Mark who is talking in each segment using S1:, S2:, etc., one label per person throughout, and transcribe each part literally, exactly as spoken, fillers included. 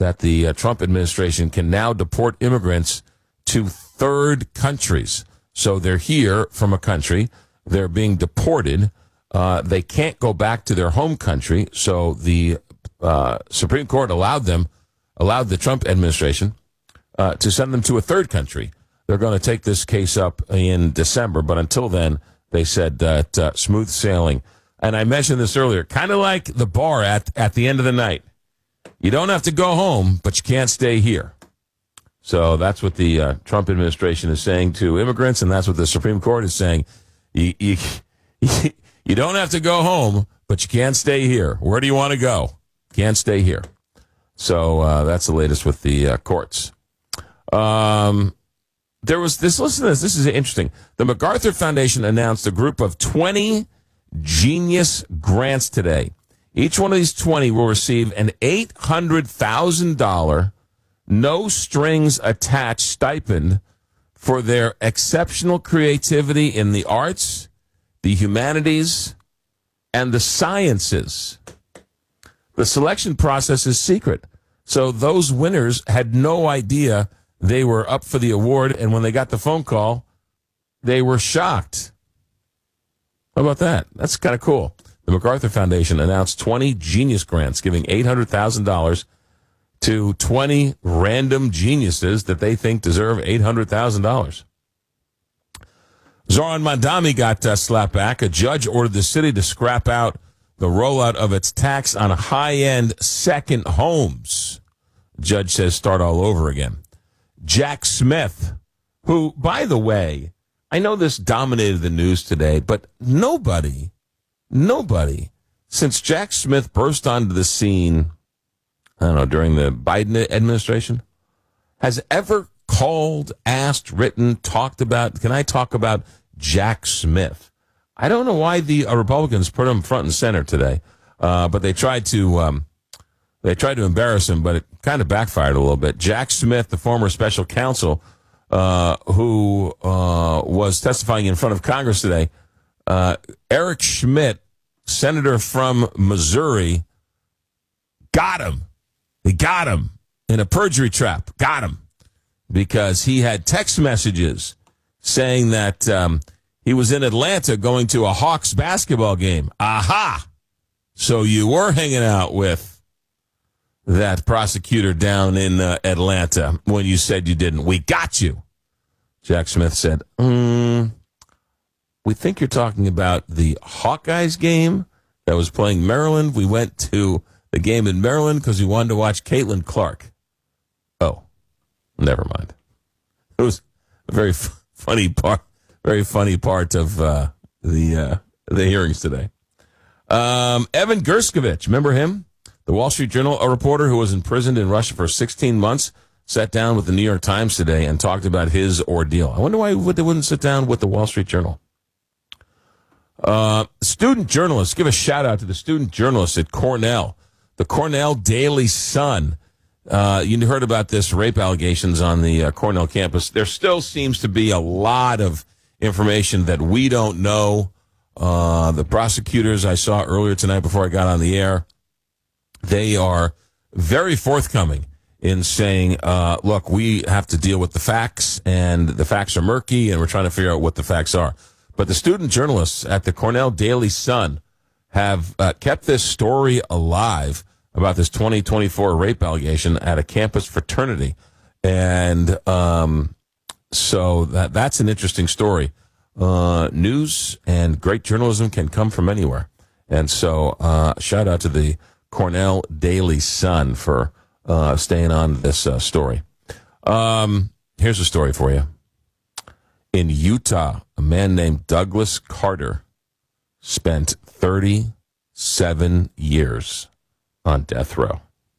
S1: that the uh, Trump administration can now deport immigrants to third countries. So they're here from a country. They're being deported. Uh, they can't go back to their home country. So the uh, Supreme Court allowed them, allowed the Trump administration uh, to send them to a third country. They're going to take this case up in December. But until then, they said that uh, smooth sailing. And I mentioned this earlier, kind of like the bar at, at the end of the night. You don't have to go home, but you can't stay here. So that's what the uh, Trump administration is saying to immigrants, and that's what the Supreme Court is saying. You, you, you don't have to go home, but you can't stay here. Where do you want to go? Can't stay here. So uh, that's the latest with the uh, courts. Um, there was this. Listen to this. This is interesting. The MacArthur Foundation announced a group of twenty Genius grants today. Each one of these twenty will receive an eight hundred thousand dollars no strings attached stipend for their exceptional creativity in the arts, the humanities, and the sciences. The selection process is secret. So those winners had no idea they were up for the award, and when they got the phone call, they were shocked. How about that? That's kind of cool. The MacArthur Foundation announced twenty Genius grants, giving eight hundred thousand dollars to twenty random geniuses that they think deserve eight hundred thousand dollars. Zoran Mandami got uh, slapped back. A judge ordered the city to scrap out the rollout of its tax on high-end second homes. Judge says start all over again. Jack Smith, who, by the way, I know this dominated the news today, but nobody, nobody, since Jack Smith burst onto the scene, I don't know, during the Biden administration, has ever called, asked, written, talked about, can I talk about Jack Smith? I don't know why the uh, Republicans put him front and center today, uh, but they tried to um, they tried to embarrass him, but it kind of backfired a little bit. Jack Smith, the former special counsel, uh, who uh, was testifying in front of Congress today, uh, Eric Schmidt, senator from Missouri, got him. They got him in a perjury trap. Got him because he had text messages saying that um, he was in Atlanta going to a Hawks basketball game. Aha! So you were hanging out with that prosecutor down in uh, Atlanta when you said you didn't. We got you. Jack Smith said, mm, we think you're talking about the Hawkeyes game that was playing Maryland. We went to the game in Maryland because we wanted to watch Caitlin Clark. Oh, never mind. It was a very f- funny part, very funny part of uh, the uh, the hearings today. Um, Evan Gershkovich, remember him? The Wall Street Journal, a reporter who was imprisoned in Russia for sixteen months, sat down with the New York Times today and talked about his ordeal. I wonder why they wouldn't sit down with the Wall Street Journal. Uh, student journalists, give a shout out to the student journalists at Cornell. The Cornell Daily Sun. Uh, you heard about this rape allegations on the uh, Cornell campus. There still seems to be a lot of information that we don't know. Uh, the prosecutors I saw earlier tonight before I got on the air, they are very forthcoming in saying, uh, look, we have to deal with the facts, and the facts are murky, and we're trying to figure out what the facts are. But the student journalists at the Cornell Daily Sun have uh, kept this story alive about this twenty twenty-four rape allegation at a campus fraternity. And um, so that that's an interesting story. Uh, news and great journalism can come from anywhere. And so uh, shout out to the Cornell Daily Sun for uh, staying on this uh, story. Um, here's a story for you. In Utah, a man named Douglas Carter spent thirty-seven years on death row.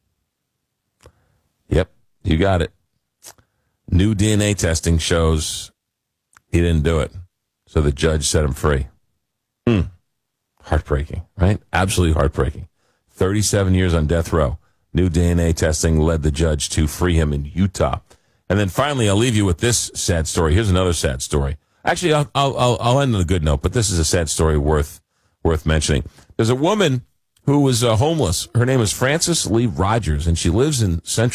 S1: Yep, you got it. New D N A testing shows he didn't do it, so the judge set him free. Hmm. Heartbreaking, right? Absolutely heartbreaking. thirty-seven years on death row. New D N A testing led the judge to free him in Utah. And then finally, I'll leave you with this sad story. Here's another sad story. Actually, I'll I'll I'll end on a good note, but this is a sad story worth worth mentioning. There's a woman who was uh, homeless. Her name is Frances Lee Rogers, and she lives in Central